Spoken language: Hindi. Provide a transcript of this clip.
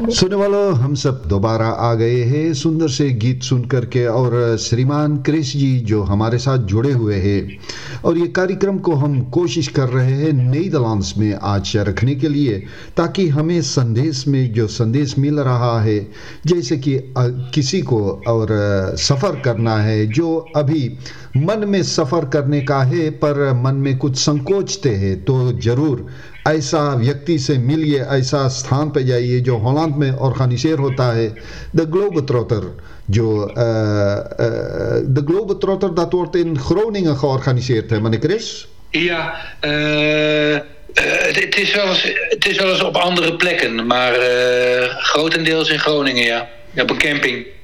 सुनने वालों, हम सब दोबारा आ गए हैं सुंदर से गीत सुन करके, और श्रीमान क्रिस जी जो हमारे साथ जुड़े हुए हैं, और ये कार्यक्रम को हम कोशिश कर रहे हैं नीदरलैंड्स में आज रखने के लिए, ताकि हमें संदेश में जो संदेश मिल रहा है, जैसे कि किसी को और सफ़र करना है, जो अभी मन में सफ़र करने का है पर मन में कुछ संकोचते हैं, तो ज़रूर ऐसा व्यक्ति से मिलिए, ऐसा स्थान पे जाइए जो हॉलैंड में ऑर्गेनाइजेर होता है, de Globetrotter. De Globetrotter, dat wordt in Groningen georganiseerd, hè, meneer Chris? Ja, het is wel eens op andere plekken, maar grotendeels in Groningen, ja. Op een camping.